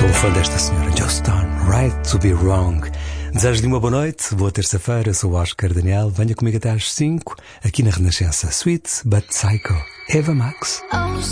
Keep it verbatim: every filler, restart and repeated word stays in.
Sou um fã desta senhora, Joss Stone, Right to be Wrong. Desejo-lhe uma boa noite, boa terça-feira, sou o Oscar Daniel. Venha comigo até às cinco, aqui na Renascença. Sweet but Psycho, Eva Max. Oh,